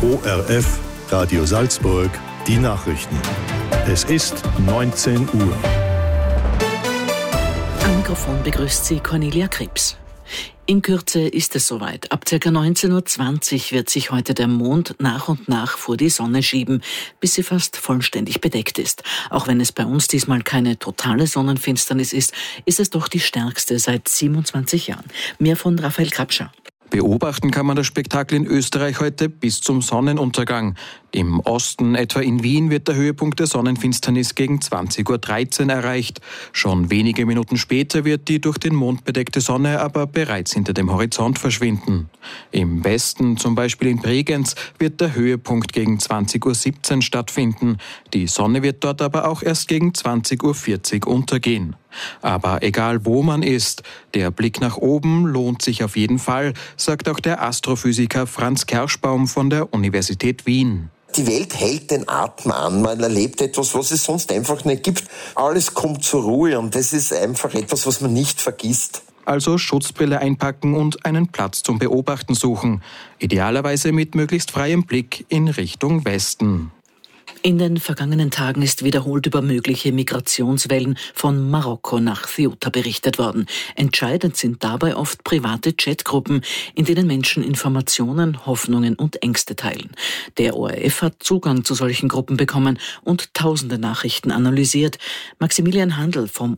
ORF Radio Salzburg, die Nachrichten. Es ist 19 Uhr. Am Mikrofon begrüßt Sie Cornelia Krebs. In Kürze ist es soweit. Ab ca. 19.20 Uhr wird sich heute der Mond nach und nach vor die Sonne schieben, bis sie fast vollständig bedeckt ist. Auch wenn es bei uns diesmal keine totale Sonnenfinsternis ist, ist es doch die stärkste seit 27 Jahren. Mehr von Raphael Krapscher. Beobachten kann man das Spektakel in Österreich heute bis zum Sonnenuntergang. Im Osten, etwa in Wien, wird der Höhepunkt der Sonnenfinsternis gegen 20.13 Uhr erreicht. Schon wenige Minuten später wird die durch den Mond bedeckte Sonne aber bereits hinter dem Horizont verschwinden. Im Westen, zum Beispiel in Bregenz, wird der Höhepunkt gegen 20.17 Uhr stattfinden. Die Sonne wird dort aber auch erst gegen 20.40 Uhr untergehen. Aber egal wo man ist, der Blick nach oben lohnt sich auf jeden Fall, sagt auch der Astrophysiker Franz Kerschbaum von der Universität Wien. Die Welt hält den Atem an, man erlebt etwas, was es sonst einfach nicht gibt. Alles kommt zur Ruhe und das ist einfach etwas, was man nicht vergisst. Also Schutzbrille einpacken und einen Platz zum Beobachten suchen. Idealerweise mit möglichst freiem Blick in Richtung Westen. In den vergangenen Tagen ist wiederholt über mögliche Migrationswellen von Marokko nach Ceuta berichtet worden. Entscheidend sind dabei oft private Chatgruppen, in denen Menschen Informationen, Hoffnungen und Ängste teilen. Der ORF hat Zugang zu solchen Gruppen bekommen und tausende Nachrichten analysiert. Maximilian Handel vom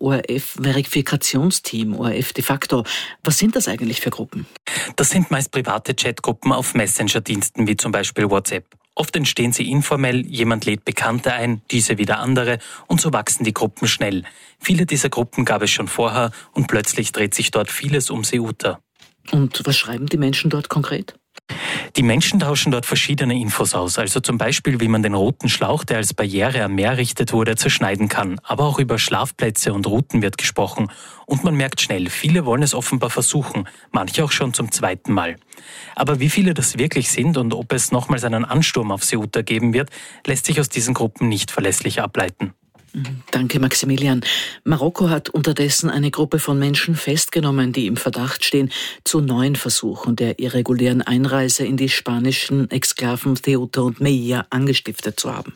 ORF-Verifikationsteam ORF de facto. Was sind das eigentlich für Gruppen? Das sind meist private Chatgruppen auf Messenger-Diensten wie zum Beispiel WhatsApp. Oft entstehen sie informell, jemand lädt Bekannte ein, diese wieder andere und so wachsen die Gruppen schnell. Viele dieser Gruppen gab es schon vorher und plötzlich dreht sich dort vieles um Ceuta. Und was schreiben die Menschen dort konkret? Die Menschen tauschen dort verschiedene Infos aus, also zum Beispiel, wie man den roten Schlauch, der als Barriere am Meer errichtet wurde, zerschneiden kann. Aber auch über Schlafplätze und Routen wird gesprochen. Und man merkt schnell, viele wollen es offenbar versuchen, manche auch schon zum zweiten Mal. Aber wie viele das wirklich sind und ob es nochmals einen Ansturm auf Ceuta geben wird, lässt sich aus diesen Gruppen nicht verlässlich ableiten. Danke, Maximilian. Marokko hat unterdessen eine Gruppe von Menschen festgenommen, die im Verdacht stehen, zu neuen Versuchen der irregulären Einreise in die spanischen Exklaven Ceuta und Melilla angestiftet zu haben.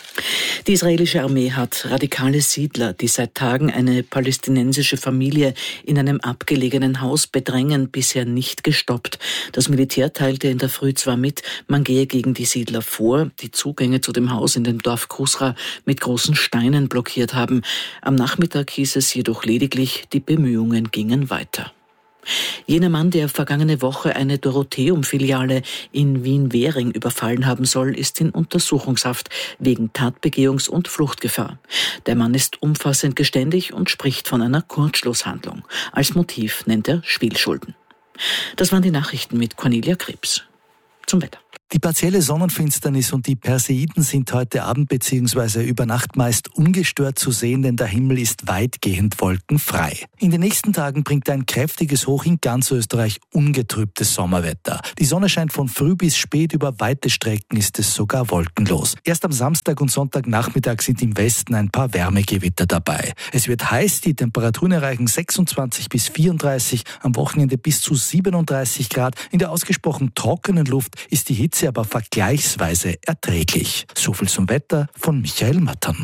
Die israelische Armee hat radikale Siedler, die seit Tagen eine palästinensische Familie in einem abgelegenen Haus bedrängen, bisher nicht gestoppt. Das Militär teilte in der Früh zwar mit, man gehe gegen die Siedler vor, die Zugänge zu dem Haus in dem Dorf Kusra mit großen Steinen blockiert haben. Am Nachmittag hieß es jedoch lediglich, die Bemühungen gingen weiter. Jener Mann, der vergangene Woche eine Dorotheum-Filiale in Wien-Währing überfallen haben soll, ist in Untersuchungshaft wegen Tatbegehungs- und Fluchtgefahr. Der Mann ist umfassend geständig und spricht von einer Kurzschlusshandlung. Als Motiv nennt er Spielschulden. Das waren die Nachrichten mit Cornelia Krebs. Zum Wetter. Die partielle Sonnenfinsternis und die Perseiden sind heute Abend bzw. über Nacht meist ungestört zu sehen, denn der Himmel ist weitgehend wolkenfrei. In den nächsten Tagen bringt ein kräftiges Hoch in ganz Österreich ungetrübtes Sommerwetter. Die Sonne scheint von früh bis spät, über weite Strecken ist es sogar wolkenlos. Erst am Samstag und Sonntagnachmittag sind im Westen ein paar Wärmegewitter dabei. Es wird heiß, die Temperaturen erreichen 26 bis 34, am Wochenende bis zu 37 Grad. In der ausgesprochen trockenen Luft ist die Hitze aber vergleichsweise erträglich. So viel zum Wetter von Michael Mattern.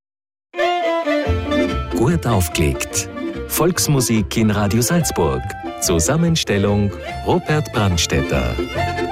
Gut aufgelegt. Volksmusik in Radio Salzburg. Zusammenstellung Robert Brandstätter.